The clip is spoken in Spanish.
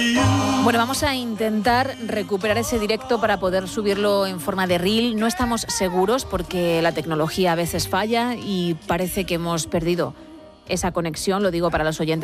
Bueno, vamos a intentar recuperar ese directo para poder subirlo en forma de reel. No estamos seguros porque la tecnología a veces falla y parece que hemos perdido esa conexión, lo digo para los oyentes